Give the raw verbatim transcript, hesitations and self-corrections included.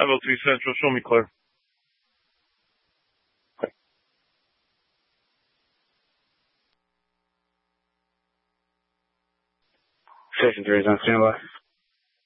five oh three Central, show me clear. Station three is on standby.